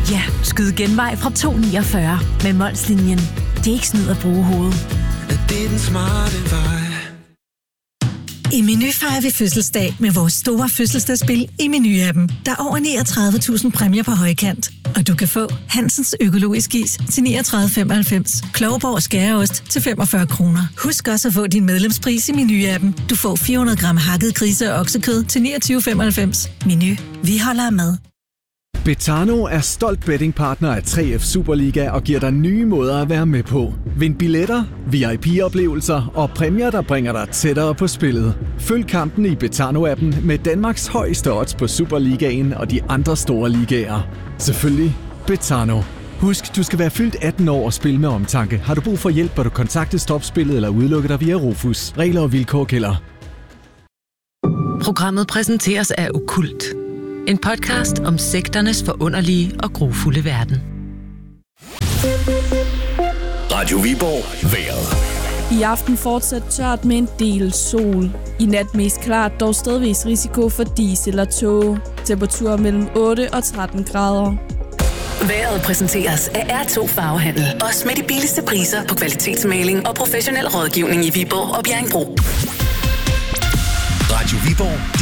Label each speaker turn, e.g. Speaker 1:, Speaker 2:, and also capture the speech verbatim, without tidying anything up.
Speaker 1: Ja, skyd genvej fra to komma niogfyrre med Molslinjen. Det er ikke snyd at bruge hovedet.
Speaker 2: Det er den smarte vej.
Speaker 3: I Meny fejrer vi fødselsdag med vores store fødselsdagsspil i Meny-appen. Der er over niogtredive tusind præmier på højkant. Og du kan få Hansens økologisk is til niogtredive femoghalvfems, Klovborg skæreost til femogfyrre kroner. Husk også at få din medlemspris i Meny-appen. Du får fire hundrede gram hakket grise- og oksekød til niogtyve femoghalvfems. Meny. Vi holder af mad.
Speaker 4: Betano er stolt bettingpartner af tre F Superliga og giver dig nye måder at være med på. Vind billetter, V I P-oplevelser og præmier, der bringer dig tættere på spillet. Følg kampen i Betano-appen med Danmarks højeste odds på Superligaen og de andre store ligaer. Selvfølgelig Betano. Husk, du skal være fyldt atten år og spille med omtanke. Har du brug for hjælp, bør du kontakte Stopspillet eller udelukke dig via Rofus. Regler og vilkår gælder.
Speaker 5: Programmet præsenteres af Okkult. En podcast om sekternes forunderlige og grufulde verden.
Speaker 6: Radio Viborg vejret.
Speaker 7: I aften fortsat tørt med en del sol. I nat mest klart, dog stedvis risiko for dis eller tåge. Temperaturer mellem otte og tretten grader.
Speaker 8: Vejret præsenteres af R to Farvehandel. Også med de billigste priser på kvalitetsmaling og professionel rådgivning i Viborg og Bjerringbro.
Speaker 6: Radio Viborg.